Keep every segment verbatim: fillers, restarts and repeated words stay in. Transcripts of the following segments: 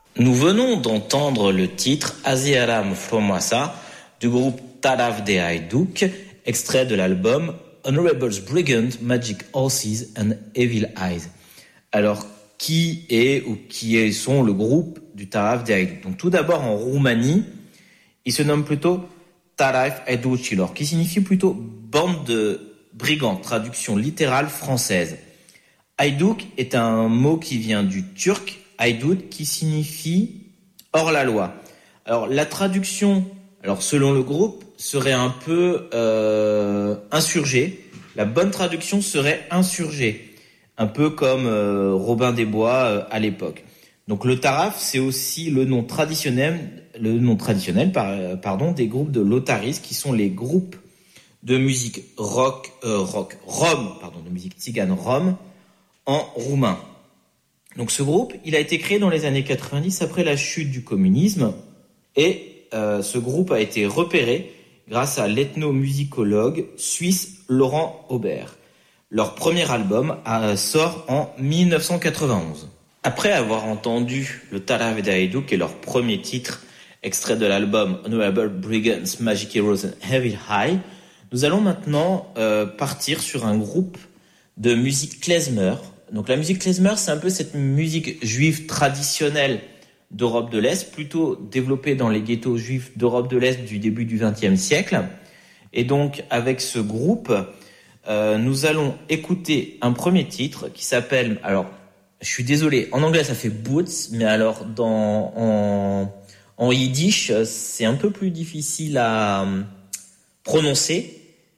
Nous venons d'entendre le titre Aziaram Fomasa du groupe Taraf de Haïdouk, extrait de l'album Honorables Brigand, Magic Horses and Evil Eyes. Alors, qui est ou qui est, sont le groupe du Taraf de Haïdouk? Donc, tout d'abord, en Roumanie, il se nomme plutôt Taraf Haïdoucilor, qui signifie plutôt bande de brigands, traduction littérale française. Haïdouk est un mot qui vient du turc haïdouk, qui signifie hors la loi. Alors, la traduction, alors selon le groupe, serait un peu euh, insurgé. La bonne traduction serait insurgé, un peu comme euh, Robin des Bois euh, à l'époque. Donc le Taraf, c'est aussi le nom traditionnel, le nom traditionnel par, pardon, des groupes de Lotaris, qui sont les groupes de musique rock, euh, rock, rom, pardon, de musique tzigane rom en roumain. Donc ce groupe, il a été créé dans les années quatre-vingt-dix après la chute du communisme, et euh, ce groupe a été repéré grâce à l'ethnomusicologue suisse Laurent Aubert. Leur premier album euh, sort en dix-neuf cent quatre-vingt-onze. Après avoir entendu le Taraf de Haïdouk et leur premier titre, extrait de l'album Honorable Brigands, Magic Heroes and Heavy High, nous allons maintenant euh, partir sur un groupe de musique klezmer. Donc la musique klezmer, c'est un peu cette musique juive traditionnelle d'Europe de l'Est, plutôt développée dans les ghettos juifs d'Europe de l'Est du début du vingtième siècle. Et donc avec ce groupe, euh, nous allons écouter un premier titre qui s'appelle, alors je suis désolé, en anglais ça fait Boots, mais alors dans, en, en yiddish c'est un peu plus difficile à prononcer.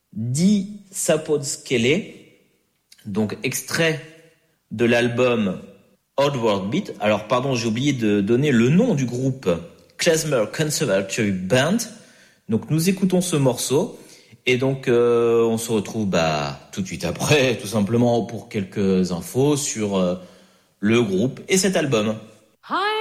Di Sapodskele, donc extrait de l'album Odd World Beat. Alors pardon, j'ai oublié de donner le nom du groupe, Klezmer Conservatory Band. Donc nous écoutons ce morceau et donc euh, on se retrouve bah, tout de suite après, tout simplement pour quelques infos sur euh, le groupe et cet album. Hi.